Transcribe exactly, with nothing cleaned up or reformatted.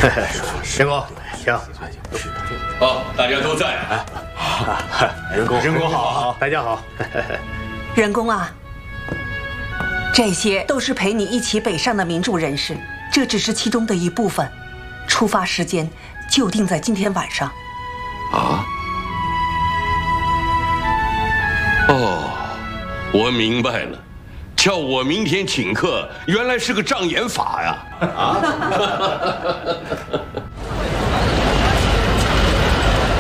任公，请。 好，大家都在啊。 任公，任公好，大家好。 任公啊，这些都是陪你一起北上的民主人士，这只是其中的一部分。出发时间就定在今天晚上。 啊？哦，我明白了。 叫我明天请客，原来是个障眼法呀！啊！